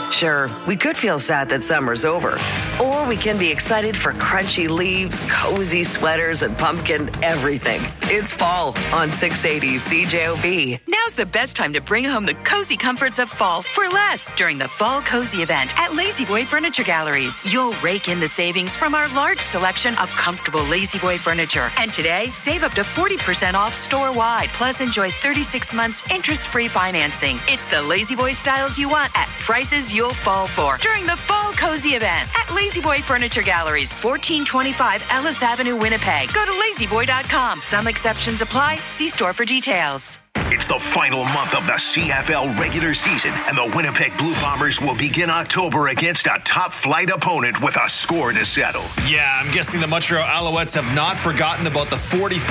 Sure, we could feel sad that summer's over. Or we can be excited for crunchy leaves, cozy sweaters, and pumpkin everything. It's fall on 680 CJOB. Now's the best time to bring home the cozy comforts of fall for less during the Fall Cozy event at La-Z-Boy Furniture Galleries. You'll rake in the savings from our large selection of comfortable La-Z-Boy furniture. And today, save up to 40% off store-wide. Plus, enjoy 36 months interest-free financing. It's the La-Z-Boy styles you want at prices you'll fall for during the Fall Cozy event at La-Z-Boy Furniture Galleries, 1425 Ellis Avenue, Winnipeg. Go to lazyboy.com. Some exceptions apply. See store for details. It's the final month of the CFL regular season, and the Winnipeg Blue Bombers will begin October against a top-flight opponent with a score to settle. Yeah, I'm guessing the Montreal Alouettes have not forgotten about the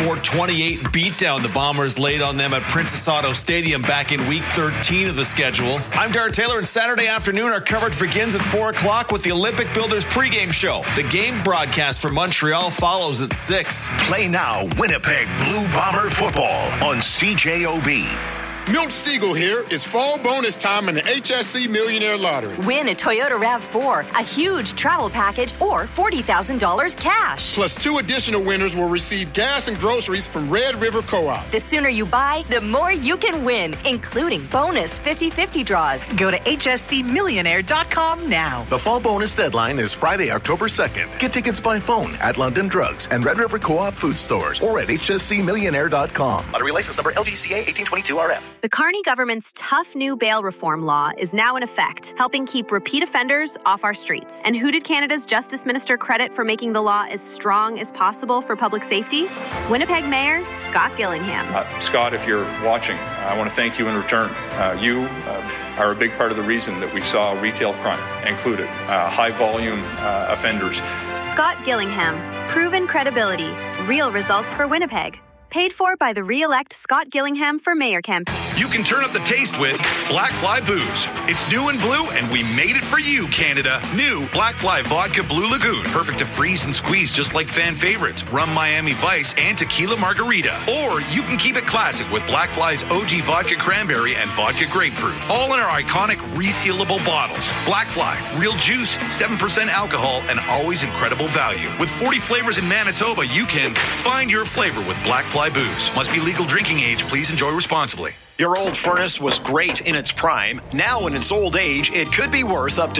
44-28 beatdown the Bombers laid on them at Princess Auto Stadium back in Week 13 of the schedule. I'm Dara Taylor, and Saturday afternoon our coverage begins at 4 o'clock with the Olympic Builders pregame show. The game broadcast for Montreal follows at 6. Play now Winnipeg Blue Bomber football on CJOB. Milt Stiegel here. It's fall bonus time in the HSC Millionaire Lottery. Win a Toyota RAV4, a huge travel package, or $40,000 cash. Plus 2 additional winners will receive gas and groceries from Red River Co-op. The sooner you buy, the more you can win, including bonus 50-50 draws. Go to hscmillionaire.com now. The fall bonus deadline is Friday, October 2nd. Get tickets by phone at London Drugs and Red River Co-op food stores or at hscmillionaire.com. Lottery license number LGCA 1822RF. The Carney government's tough new bail reform law is now in effect, helping keep repeat offenders off our streets. And who did Canada's Justice Minister credit for making the law as strong as possible for public safety? Winnipeg Mayor Scott Gillingham. Scott, if you're watching, I want to thank you in return. You are a big part of the reason that we saw retail crime included, high-volume offenders. Scott Gillingham. Proven credibility. Real results for Winnipeg. Paid for by the re-elect Scott Gillingham for Mayor campaign. You can turn up the taste with Black Fly Booze. It's new and blue, and we made it for you, Canada. New Black Fly Vodka Blue Lagoon. Perfect to freeze and squeeze just like fan favorites, Rum Miami Vice and Tequila Margarita. Or you can keep it classic with Black Fly's OG Vodka Cranberry and Vodka Grapefruit. All in our iconic resealable bottles. Black Fly, real juice, 7% alcohol, and always incredible value. With 40 flavors in Manitoba, you can find your flavor with Black Fly Booze. Must be legal drinking age. Please enjoy responsibly. Your old furnace was great in its prime. Now in its old age, it could be worth up to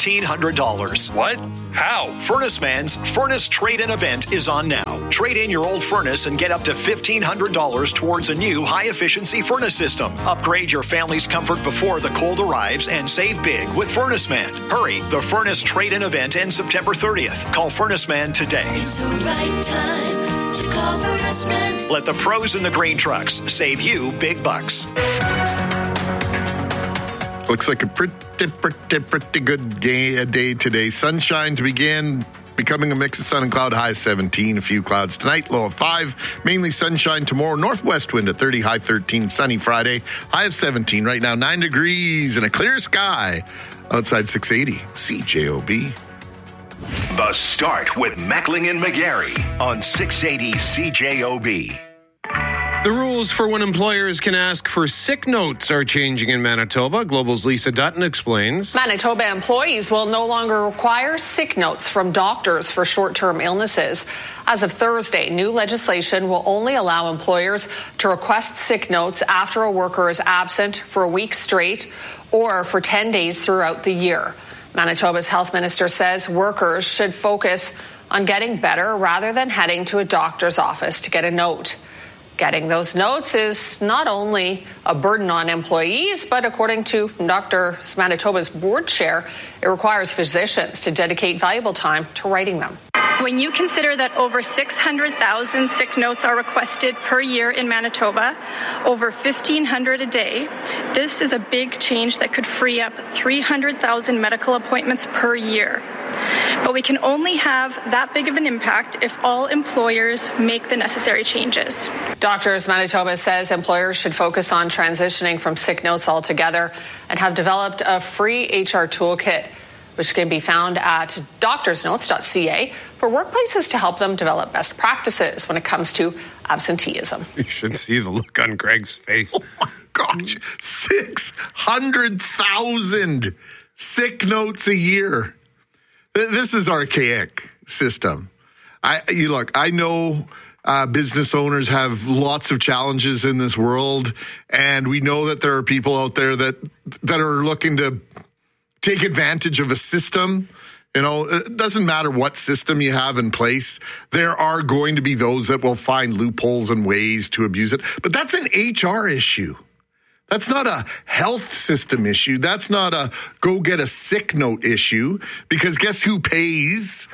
$1,500. What? How? Furnace Man's Furnace Trade-In event is on now. Trade in your old furnace and get up to $1,500 towards a new high-efficiency furnace system. Upgrade your family's comfort before the cold arrives and save big with Furnace Man. Hurry, the Furnace Trade-In event ends September 30th. Call Furnace Man today. It's the right time to call Furnace Man. Let the pros in the grain trucks save you big bucks. Looks like a pretty good day today. Sunshine to begin, becoming a mix of sun and cloud, high 17. A few clouds tonight, low of 5. Mainly sunshine tomorrow. Northwest wind at 30, high 13. Sunny Friday, high of 17. Right now, 9 degrees and a clear sky. Outside 680, CJOB. The Start with Mackling and McGarry on 680 CJOB. The rules for when employers can ask for sick notes are changing in Manitoba. Global's Lisa Dutton explains. Manitoba employees will no longer require sick notes from doctors for short-term illnesses. As of Thursday, new legislation will only allow employers to request sick notes after a worker is absent for a week straight or for 10 days throughout the year. Manitoba's health minister says workers should focus on getting better rather than heading to a doctor's office to get a note. Getting those notes is not only a burden on employees, but according to Doctors Manitoba's board chair, it requires physicians to dedicate valuable time to writing them. When you consider that over 600,000 sick notes are requested per year in Manitoba, over 1,500 a day, this is a big change that could free up 300,000 medical appointments per year. But we can only have that big of an impact if all employers make the necessary changes. Doctors Manitoba says employers should focus on transitioning from sick notes altogether and have developed a free HR toolkit, which can be found at doctorsnotes.ca for workplaces to help them develop best practices when it comes to absenteeism. You should see the look on Greg's face. gosh, 600,000 sick notes a year. This is archaic system. I know business owners have lots of challenges in this world, and we know that there are people out there that are looking to take advantage of a system. You know, it doesn't matter what system you have in place. There are going to be those that will find loopholes and ways to abuse it. But that's an HR issue. That's not a health system issue. That's not a go get a sick note issue, because guess who pays?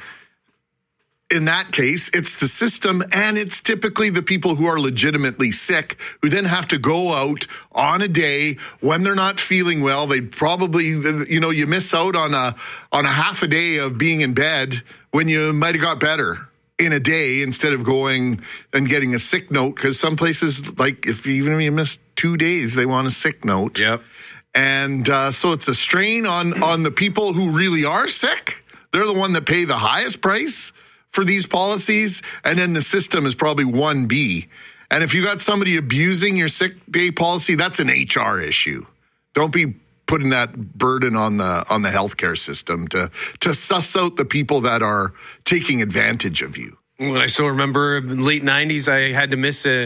In that case, it's the system, and it's typically the people who are legitimately sick who then have to go out on a day when they're not feeling well. They probably, you miss out on a half a day of being in bed when you might have got better in a day instead of going and getting a sick note, because some places, like even if you miss 2 days, they want a sick note. Yep. And so it's a strain on the people who really are sick. They're the one that pay the highest price for these policies, and then the system is probably 1B. And if you got somebody abusing your sick day policy, that's an HR issue. Don't be putting that burden on the healthcare system to suss out the people that are taking advantage of you. Well, I still remember in the late 90s, I had to miss an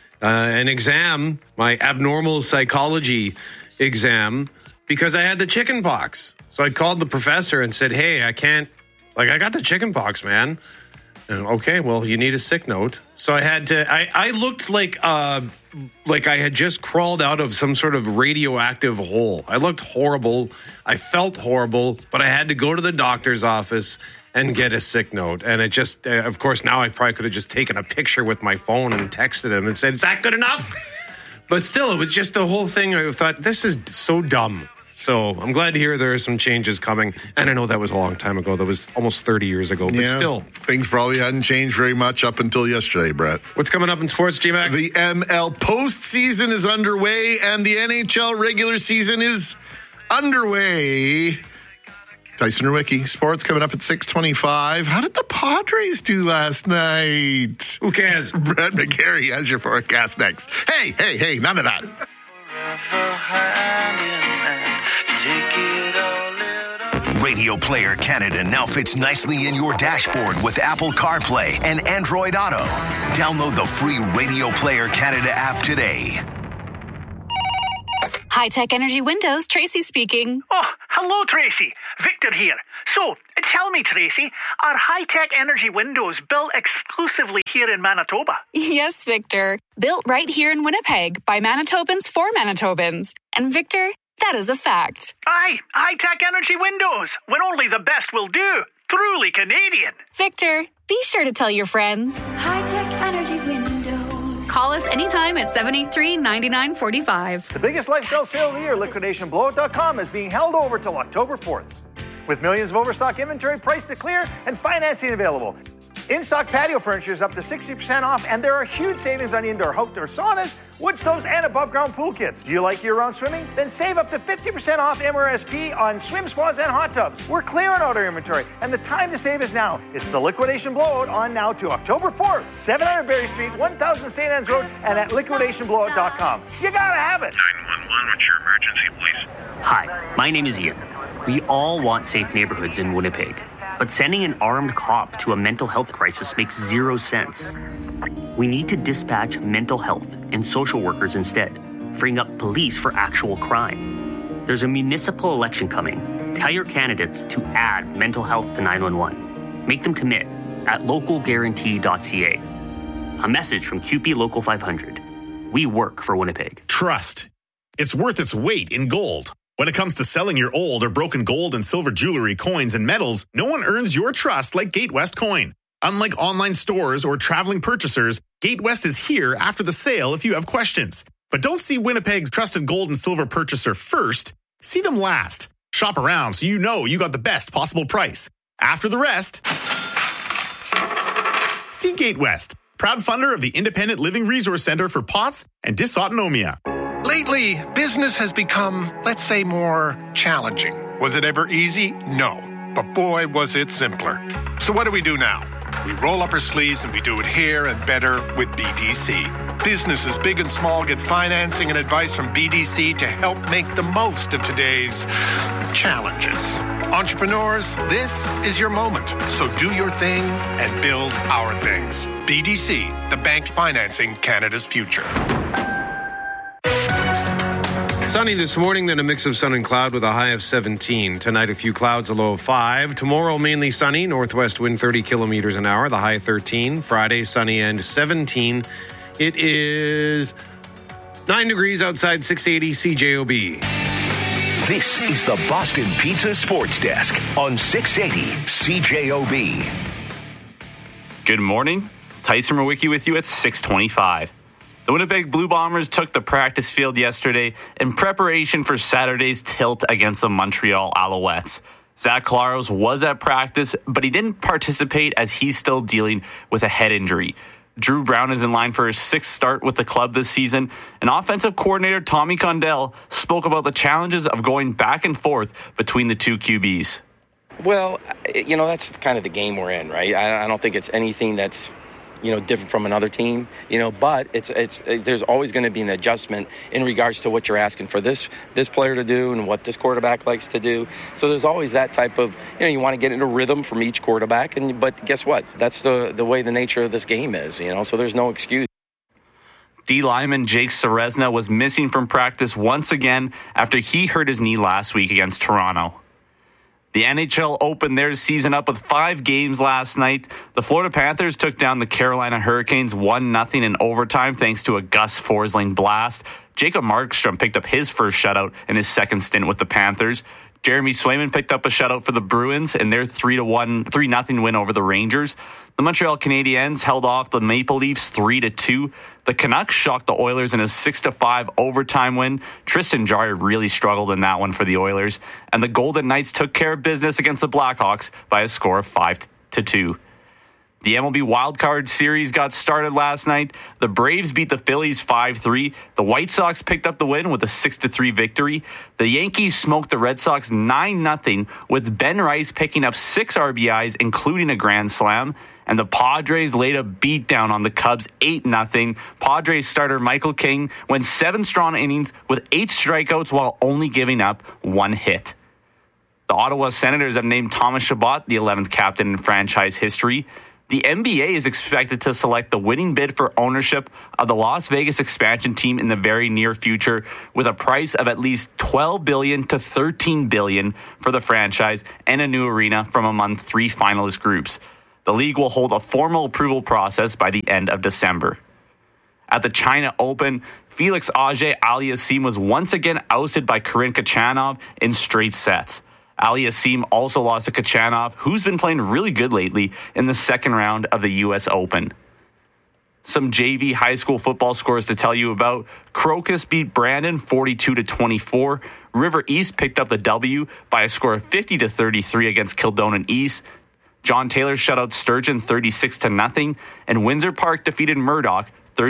exam, my abnormal psychology exam, because I had the chicken pox. So I called the professor and said, hey, I got the chicken pox, man. And, okay, well, you need a sick note. So I had to, I looked like I had just crawled out of some sort of radioactive hole. I looked horrible. I felt horrible, but I had to go to the doctor's office and get a sick note. And it just, of course, now I probably could have just taken a picture with my phone and texted him and said, is that good enough? But still, it was just the whole thing. I thought, this is so dumb. So I'm glad to hear there are some changes coming. And I know that was a long time ago. That was almost 30 years ago. But still. Things probably hadn't changed very much up until yesterday, Brett. What's coming up in sports, G-Mac? The ML postseason is underway, and the NHL regular season is underway. Tyson Nowicki, sports coming up at 6:25. How did the Padres do last night? Who cares? Brett McGarry has your forecast next. Hey, none of that. Radio Player Canada now fits nicely in your dashboard with Apple CarPlay and Android Auto. Download the free Radio Player Canada app today. High-Tech Energy Windows, Tracy speaking. Oh, hello, Tracy. Victor here. So, tell me, Tracy, are High-Tech Energy Windows built exclusively here in Manitoba? Yes, Victor. Built right here in Winnipeg by Manitobans for Manitobans. And Victor, that is a fact. Aye, High-Tech Energy Windows, when only the best will do. Truly Canadian. Victor, be sure to tell your friends. High-Tech Energy Windows. Call us anytime at 783-9945. The biggest lifestyle sale of the year, LiquidationBlowout.com, is being held over till October 4th. With millions of overstock inventory priced to clear and financing available. In-stock patio furniture is up to 60% off, and there are huge savings on indoor outdoor saunas, wood stoves, and above-ground pool kits. Do you like year-round swimming? Then save up to 50% off MRSP on swim spas and hot tubs. We're clearing out our inventory, and the time to save is now. It's the Liquidation Blowout on now to October 4th, 700 Berry Street, 1000 St. Anne's Road, and at liquidationblowout.com. You gotta have it. 911, what's your emergency, please? Hi, my name is Ian. We all want safe neighborhoods in Winnipeg. But sending an armed cop to a mental health crisis makes zero sense. We need to dispatch mental health and social workers instead, freeing up police for actual crime. There's a municipal election coming. Tell your candidates to add mental health to 911. Make them commit at localguarantee.ca. A message from QP Local 500. We work for Winnipeg. Trust. It's worth its weight in gold. When it comes to selling your old or broken gold and silver jewelry, coins, and metals, no one earns your trust like Gatewest Coin. Unlike online stores or traveling purchasers, Gatewest is here after the sale if you have questions. But don't see Winnipeg's trusted gold and silver purchaser first. See them last. Shop around so you know you got the best possible price. After the rest, see Gatewest, proud funder of the Independent Living Resource Center for POTS and Dysautonomia. Lately, business has become, let's say, more challenging. Was it ever easy? No. But boy, was it simpler. So what do we do now? We roll up our sleeves and we do it here and better with BDC. Businesses big and small get financing and advice from BDC to help make the most of today's challenges. Entrepreneurs, this is your moment. So do your thing and build our things. BDC, the bank financing Canada's future. Sunny this morning, then a mix of sun and cloud with a high of 17. Tonight, a few clouds, a low of 5. Tomorrow, mainly sunny, northwest wind 30 kilometers an hour, the high 13. Friday, sunny and 17. It is 9 degrees outside, 680 CJOB. This is the Boston Pizza Sports Desk on 680 CJOB. Good morning. Tyson Mawicki with you at 625. The Winnipeg Blue Bombers took the practice field yesterday in preparation for Saturday's tilt against the Montreal Alouettes. Zach Collaros was at practice, but he didn't participate as he's still dealing with a head injury. Drew Brown is in line for his 6th start with the club this season, and offensive coordinator Tommy Condell spoke about the challenges of going back and forth between the two QBs. Well, that's kind of the game we're in, right? I don't think it's anything that's different from another team, but there's always going to be an adjustment in regards to what you're asking for this player to do and what this quarterback likes to do. So there's always that type of, you want to get into rhythm from each quarterback. But guess what? That's the way the nature of this game is, so there's no excuse. D lineman Jake Ceresna was missing from practice once again after he hurt his knee last week against Toronto. The NHL opened their season up with 5 games last night. The Florida Panthers took down the Carolina Hurricanes 1-0 in overtime thanks to a Gus Forsling blast. Jacob Markstrom picked up his first shutout in his second stint with the Panthers. Jeremy Swayman picked up a shutout for the Bruins in their 3-0 win over the Rangers. The Montreal Canadiens held off the Maple Leafs 3-2. The Canucks shocked the Oilers in a 6-5 overtime win. Tristan Jarry really struggled in that one for the Oilers. And the Golden Knights took care of business against the Blackhawks by a score of 5-2. The MLB Wildcard Series got started last night. The Braves beat the Phillies 5-3. The White Sox picked up the win with a 6-3 victory. The Yankees smoked the Red Sox 9-0 with Ben Rice picking up 6 RBIs, including a grand slam. And the Padres laid a beatdown on the Cubs 8-0. Padres starter Michael King went 7 strong innings with 8 strikeouts while only giving up 1 hit. The Ottawa Senators have named Thomas Chabot the 11th captain in franchise history. The NBA is expected to select the winning bid for ownership of the Las Vegas expansion team in the very near future, with a price of at least $12 billion to $13 billion for the franchise and a new arena from among 3 finalist groups. The league will hold a formal approval process by the end of December. At the China Open, Felix Auger-Aliassime was once again ousted by Karen Khachanov in straight sets. Aliassime also lost to Khachanov, who's been playing really good lately, in the second round of the U.S. Open. Some JV high school football scores to tell you about. Crocus beat Brandon 42-24. River East picked up the W by a score of 50-33 against Kildonan East. John Taylor shut out Sturgeon 36-0, and Windsor Park defeated Murdoch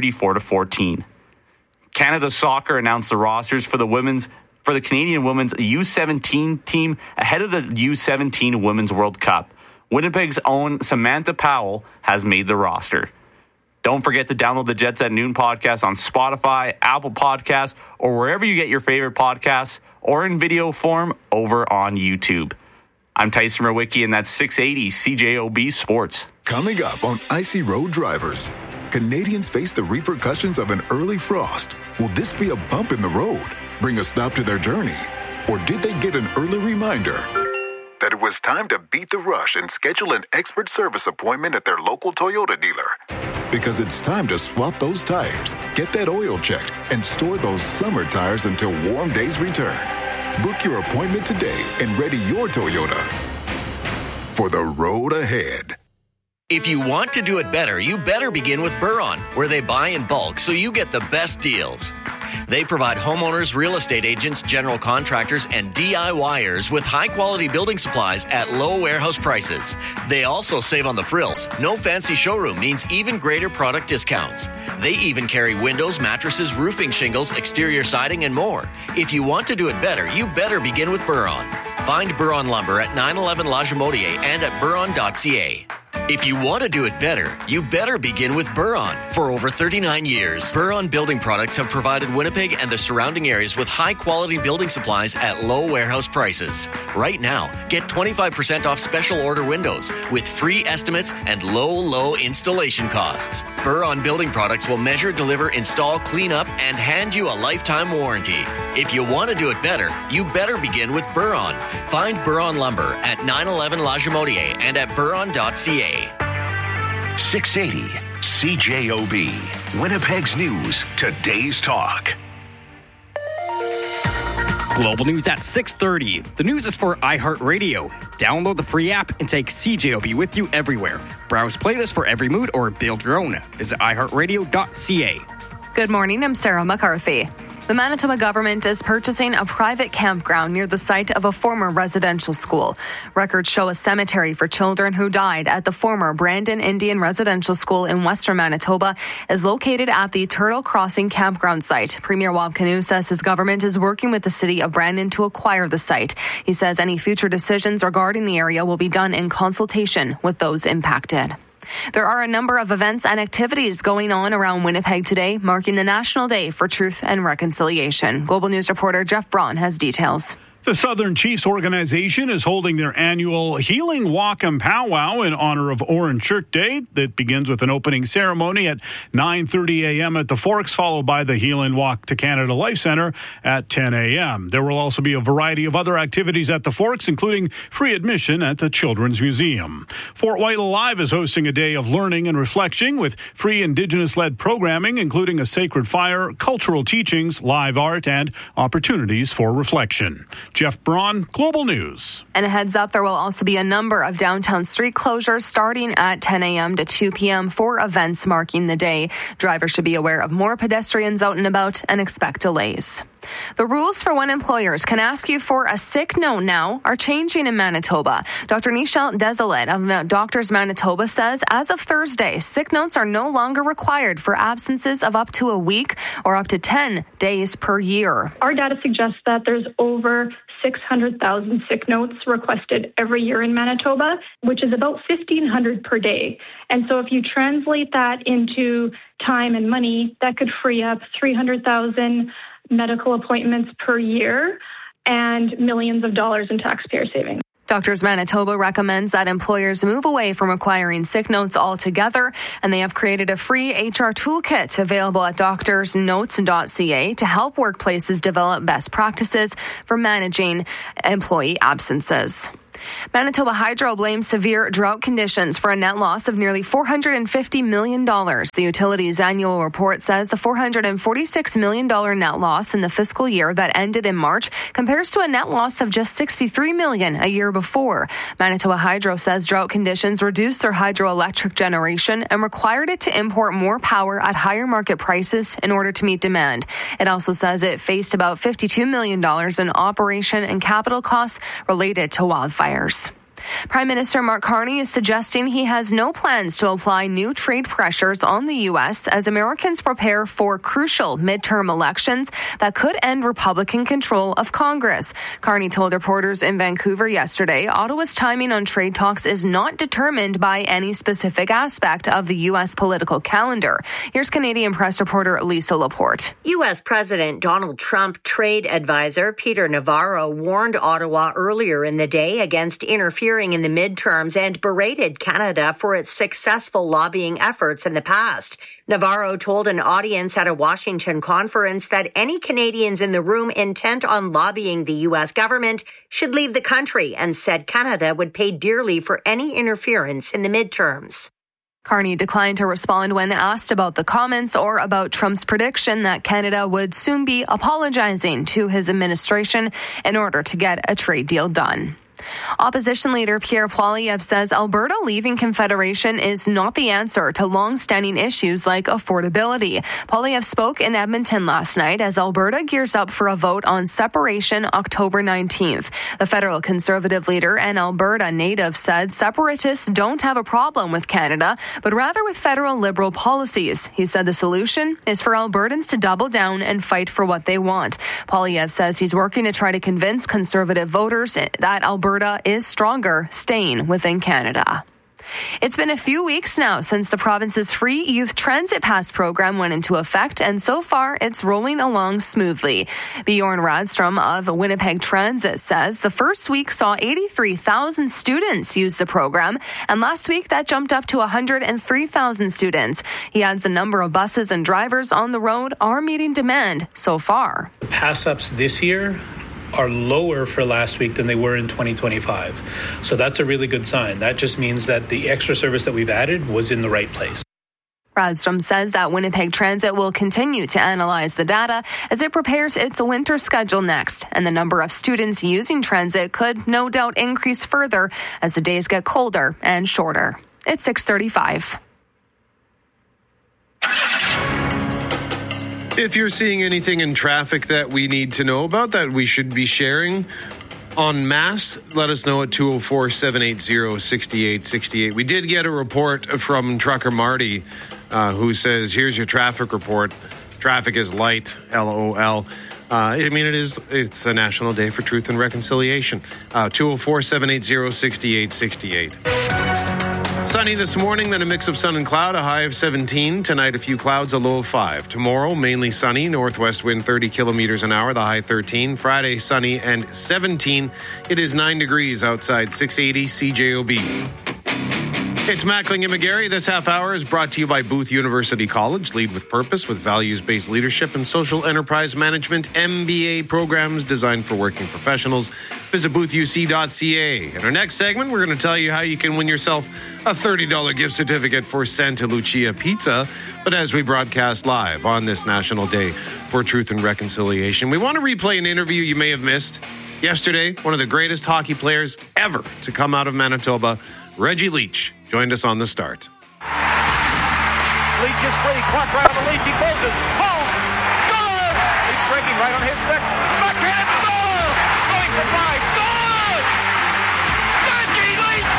34-14. Canada Soccer announced the rosters for the Canadian women's U17 team ahead of the U17 Women's World Cup. Winnipeg's own Samantha Powell has made the roster. Don't forget to download the Jets at Noon podcast on Spotify, Apple Podcasts, or wherever you get your favorite podcasts, or in video form over on YouTube. I'm Tyson Mawicki, and that's 680 CJOB Sports. Coming up on Icy Road Drivers, Canadians face the repercussions of an early frost. Will this be a bump in the road, bring a stop to their journey? Or did they get an early reminder that it was time to beat the rush and schedule an expert service appointment at their local Toyota dealer? Because it's time to swap those tires, get that oil checked, and store those summer tires until warm days return. Book your appointment today and ready your Toyota for the road ahead. If you want to do it better, you better begin with Buron, where they buy in bulk so you get the best deals. They provide homeowners, real estate agents, general contractors, and DIYers with high-quality building supplies at low warehouse prices. They also save on the frills. No fancy showroom means even greater product discounts. They even carry windows, mattresses, roofing shingles, exterior siding, and more. If you want to do it better, you better begin with Buron. Find Buron Lumber at 911 La Jamodier and at Buron.ca. If you want to do it better, you better begin with Buron. For over 39 years, Buron Building Products have provided Winnipeg and the surrounding areas with high-quality building supplies at low warehouse prices. Right now, get 25% off special order windows with free estimates and low installation costs. Buron Building Products will measure, deliver, install, clean up, and hand you a lifetime warranty. If you want to do it better, you better begin with Buron. Find Buron Lumber at 911 La Jamodier and at buron.ca. 680 CJOB, Winnipeg's News, today's talk. Global news at 6:30. The news is for iHeartRadio. Download the free app and take CJOB with you everywhere. Browse playlists for every mood or build your own. Visit iHeartRadio.ca. Good morning, I'm Sarah McCarthy. The Manitoba government is purchasing a private campground near the site of a former residential school. Records show a cemetery for children who died at the former Brandon Indian Residential School in Western Manitoba is located at the Turtle Crossing campground site. Premier Wab Kinew says his government is working with the city of Brandon to acquire the site. He says any future decisions regarding the area will be done in consultation with those impacted. There are a number of events and activities going on around Winnipeg today, marking the National Day for Truth and Reconciliation. Global News reporter Jeff Braun has details. The Southern Chiefs organization is holding their annual Healing Walk and Powwow in honor of Orange Shirt Day. That begins with an opening ceremony at 9:30 a.m. at the Forks, followed by the Healing Walk to Canada Life Centre at 10 a.m. There will also be a variety of other activities at the Forks, including free admission at the Children's Museum. Fort White Alive is hosting a day of learning and reflection with free Indigenous-led programming, including a sacred fire, cultural teachings, live art, and opportunities for reflection. Jeff Braun, Global News. And a heads up, there will also be a number of downtown street closures starting at 10 a.m. to 2 p.m. for events marking the day. Drivers should be aware of more pedestrians out and about and expect delays. The rules for when employers can ask you for a sick note now are changing in Manitoba. Dr. Nichelle Desilette of Doctors Manitoba says as of Thursday, sick notes are no longer required for absences of up to a week or up to 10 days per year. Our data suggests that there's over 600,000 sick notes requested every year in Manitoba, which is about 1,500 per day. And so if you translate that into time and money, that could free up 300,000 medical appointments per year and millions of dollars in taxpayer savings. Doctors Manitoba recommends that employers move away from requiring sick notes altogether, and they have created a free HR toolkit available at doctorsnotes.ca to help workplaces develop best practices for managing employee absences. Manitoba Hydro blames severe drought conditions for a net loss of nearly $450 million. The utility's annual report says the $446 million net loss in the fiscal year that ended in March compares to a net loss of just $63 million a year before. Manitoba Hydro says drought conditions reduced their hydroelectric generation and required it to import more power at higher market prices in order to meet demand. It also says it faced about $52 million in operation and capital costs related to wildfires. Prime Minister Mark Carney is suggesting he has no plans to apply new trade pressures on the U.S. as Americans prepare for crucial midterm elections that could end Republican control of Congress. Carney told reporters in Vancouver yesterday, Ottawa's timing on trade talks is not determined by any specific aspect of the U.S. political calendar. Here's Canadian press reporter Lisa Laporte. U.S. President Donald Trump trade advisor Peter Navarro warned Ottawa earlier in the day against interfering in the midterms and berated Canada for its successful lobbying efforts in the past. Navarro told an audience at a Washington conference that any Canadians in the room intent on lobbying the U.S. government should leave the country and said Canada would pay dearly for any interference in the midterms. Carney declined to respond when asked about the comments or about Trump's prediction that Canada would soon be apologizing to his administration in order to get a trade deal done. Opposition leader Pierre Poilievre says Alberta leaving Confederation is not the answer to long-standing issues like affordability. Poilievre spoke in Edmonton last night as Alberta gears up for a vote on separation October 19th. The federal Conservative leader and Alberta native said separatists don't have a problem with Canada, but rather with federal Liberal policies. He said the solution is for Albertans to double down and fight for what they want. Poilievre says he's working to try to convince Conservative voters that Alberta is stronger staying within Canada. It's been a few weeks now since the province's free youth transit pass program went into effect, and so far it's rolling along smoothly. Bjorn Radstrom of Winnipeg Transit says the first week saw 83,000 students use the program, and last week that jumped up to 103,000 students. He adds the number of buses and drivers on the road are meeting demand so far. The pass-ups this year are lower for last week than they were in 2025. So that's a really good sign. That just means that the extra service that we've added was in the right place. Radstrom says that Winnipeg Transit will continue to analyze the data as it prepares its winter schedule next, and the number of students using transit could no doubt increase further as the days get colder and shorter. It's 6:35. If you're seeing anything in traffic that we need to know about, that we should be sharing en masse, let us know at 204-780-6868. We did get a report from Trucker Marty, who says, here's your traffic report. Traffic is light, LOL. I mean, it's a national day for truth and reconciliation. 204-780-6868. Sunny this morning, then a mix of sun and cloud, a high of 17. Tonight, a few clouds, a low of 5. Tomorrow, mainly sunny, northwest wind 30 kilometers an hour, the high 13. Friday, sunny and 17. It is 9 degrees outside, 680 CJOB. It's Mackling and McGarry. This half hour is brought to you by Booth University College. Lead with purpose with values-based leadership and social enterprise management MBA programs designed for working professionals. Visit boothuc.ca. In our next segment, we're going to tell you how you can win yourself a $30 gift certificate for Santa Lucia Pizza. But as we broadcast live on this National Day for Truth and Reconciliation, we want to replay an interview you may have missed. Yesterday, one of the greatest hockey players ever to come out of Manitoba, Reggie Leach, joined us on The Start. Leach is free. Clark right on the Leach. He closes. Home. Score! He's breaking right on his stick. Backhand. Score! Going for 5. Score! Reggie Leach,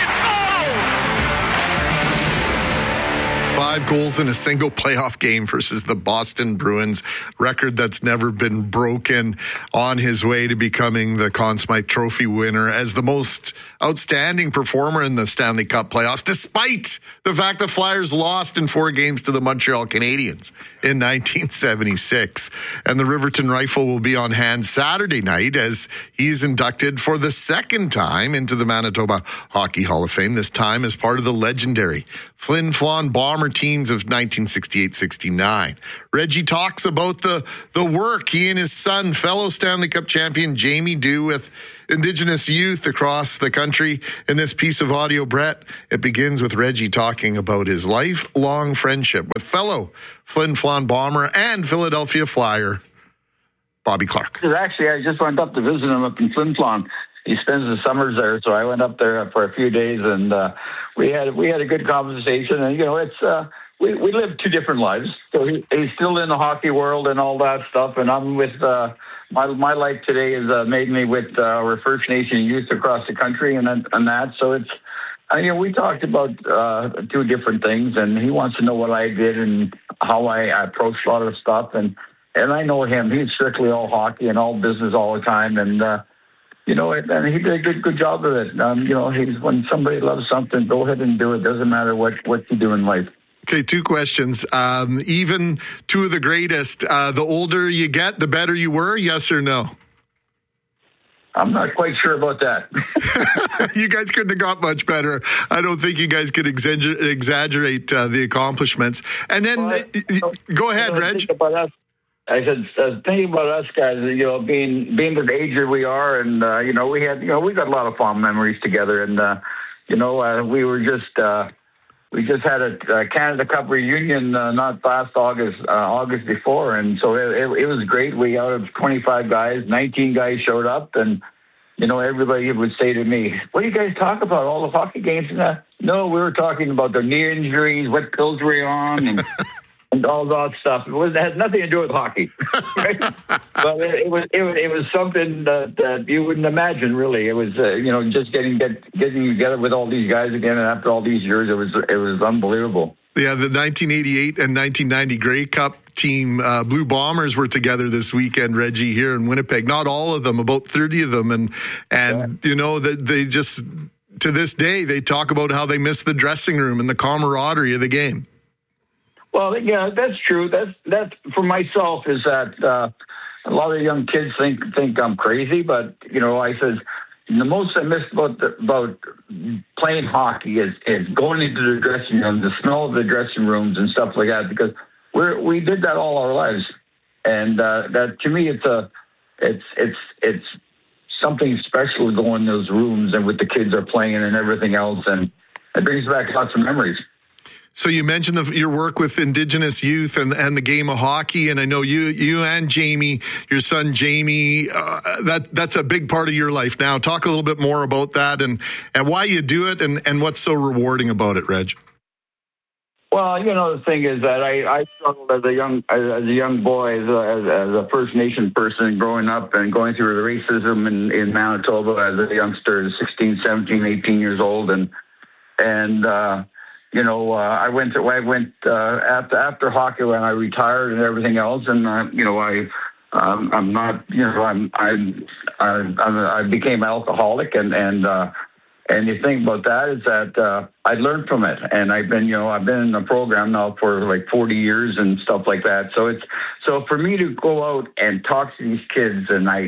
5 goals in a single playoff game versus the Boston Bruins, record that's never been broken, on his way to becoming the Conn Smythe Trophy winner as the most outstanding performer in the Stanley Cup playoffs, despite the fact the Flyers lost in 4 games to the Montreal Canadiens in 1976. And the Riverton Rifle will be on hand Saturday night as he's inducted for the second time into the Manitoba Hockey Hall of Fame, this time as part of the legendary Flin Flon Bomber teams of 1968-69. Reggie talks about the work he and his son, fellow Stanley Cup champion Jamie, do with Indigenous youth across the country in this piece of audio. Brett, it begins with Reggie talking about his lifelong friendship with fellow Flin Flon Bomber and Philadelphia Flyer Bobby Clarke. Actually, I just went up to visit him up in Flin Flon. He spends the summers there, so I went up there for a few days, and we had a good conversation. And it's we live 2 different lives. So he's still in the hockey world and all that stuff, and I'm with my life today is mainly with our First Nation youth across the country and that. So it's we talked about 2 different things, and he wants to know what I did and how I approached a lot of stuff, and I know him. He's strictly all hockey and all business all the time, and and he did a good job of it. He's when somebody loves something, go ahead and do it. Doesn't matter what you do in life. Okay, 2 questions. Even 2 of the greatest, the older you get, the better you were, yes or no? I'm not quite sure about that. You guys couldn't have got much better. I don't think you guys could exaggerate the accomplishments. And then, go ahead, Reg. I said, thinking about us guys, being the age that we are, and we got a lot of fond memories together, and we just had a Canada Cup reunion not last August before, and so it was great. We out of 25 guys, 19 guys showed up, and everybody would say to me, "What do you guys talk about? All the hockey games?" And that? No, we were talking about their knee injuries, what pills were you on, and and all that stuff. It had nothing to do with hockey, right? But it was something that you wouldn't imagine. Really, it was just getting together with all these guys again, and after all these years, it was unbelievable. Yeah, the 1988 and 1990 Grey Cup team, Blue Bombers, were together this weekend, Reggie, here in Winnipeg. Not all of them, about 30 of them, and that they just to this day, they talk about how they miss the dressing room and the camaraderie of the game. Well, yeah, that's true. That's for myself is that a lot of young kids think I'm crazy, but I said the most I missed about playing hockey is going into the dressing room, the smell of the dressing rooms and stuff like that, because we did that all our lives, and that to me it's something special to go in those rooms and with the kids are playing and everything else, and it brings back lots of memories. So you mentioned your work with Indigenous youth and the game of hockey, and I know you and Jamie, your son Jamie, that's a big part of your life now. Talk a little bit more about that and why you do it and what's so rewarding about it, Reg. Well, the thing is that I struggled as a young boy, as a First Nation person growing up and going through the racism in Manitoba as a youngster, 16, 17, 18 years old, and I went after hockey when I retired and everything else, and I became alcoholic, and the thing about that is that I learned from it, and I've been in the program now for like 40 years and stuff like that. So for me to go out and talk to these kids, and I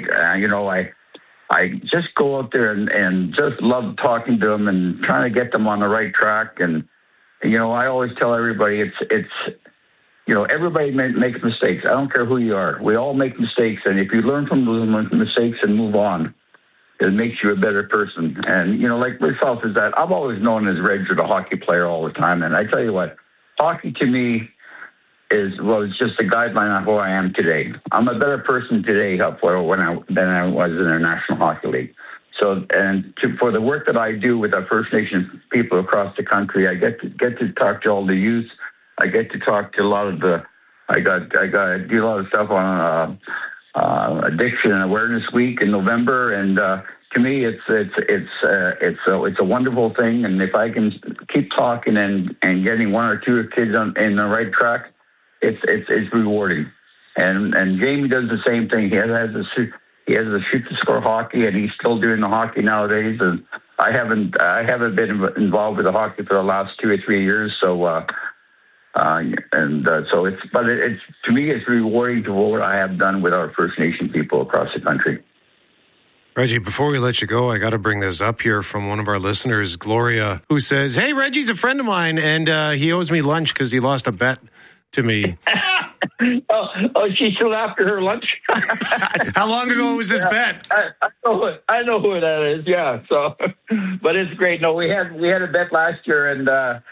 just go out there and just love talking to them and trying to get them on the right track. And I always tell everybody it's everybody makes mistakes. I don't care who you are. We all make mistakes, and if you learn from those mistakes and move on, it makes you a better person. And like myself, is that I'm always known as Reg, the hockey player, all the time. And I tell you what, hockey to me was just a guideline on who I am today. I'm a better person today than I was in the National Hockey League. So, for the work that I do with our First Nation people across the country, I get to talk to all the youth. I get to talk to a lot of I do a lot of stuff on Addiction and Awareness Week in November, and to me, it's a wonderful thing. And if I can keep talking and getting one or two kids in the right track, it's rewarding. And Jamie does the same thing. He has a shoot to score hockey, and he's still doing the hockey nowadays. And I haven't been involved with the hockey for the last 2 or 3 years. So, so it's to me, it's rewarding to what I have done with our First Nation people across the country. Reggie, before we let you go, I got to bring this up here from one of our listeners, Gloria, who says, "Hey, Reggie's a friend of mine, and he owes me lunch because he lost a bet to me." Oh, she's still after her lunch? How long ago was this bet? I know who that is. Yeah. So, but it's great. No, we had a bet last year, and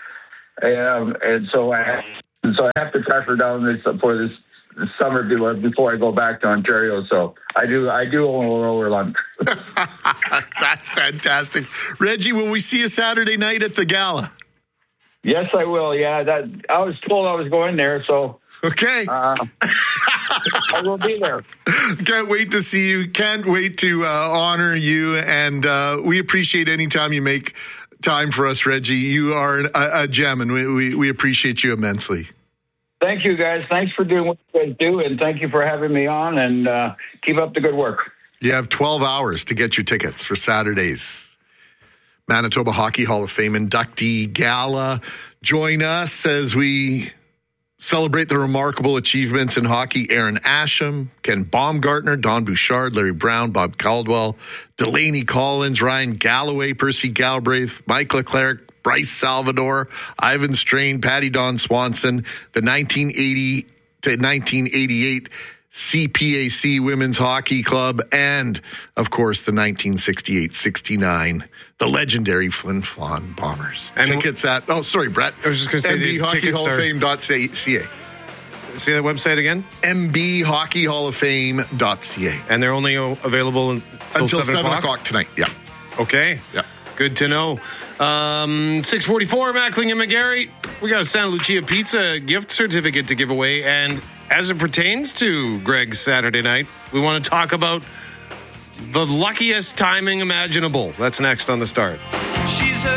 so I have to track her down for this summer before I go back to Ontario. So I do owe her lunch. That's fantastic, Reggie. Will we see you Saturday night at the gala? Yes, I will. Yeah, I was told I was going there, so. Okay. I will be there. Can't wait to see you. Can't wait to honor you. And we appreciate any time you make time for us, Reggie. You are a gem, and we appreciate you immensely. Thank you, guys. Thanks for doing what you guys do, and thank you for having me on, and keep up the good work. You have 12 hours to get your tickets for Saturday's Manitoba Hockey Hall of Fame inductee gala. Join us as we celebrate the remarkable achievements in hockey. Aaron Asham, Ken Baumgartner, Don Bouchard, Larry Brown, Bob Caldwell, Delaney Collins, Ryan Galloway, Percy Galbraith, Mike Leclerc, Bryce Salvador, Ivan Strain, Patty Don Swanson, the 1980 to 1988 CPAC Women's Hockey Club, and, of course, the 1968-69, the legendary Flin Flon Bombers. And tickets at, Brett. I was just going to say the tickets are mbhockeyhalloffame.ca. See that website again? mbhockeyhalloffame.ca. And they're only available until 7 o'clock tonight. Yeah. Okay. Yeah. Good to know. 644, Mackling and McGarry. We got a Santa Lucia Pizza gift certificate to give away. And as it pertains to Greg's Saturday night, we want to talk about the luckiest timing imaginable. That's next on The Start.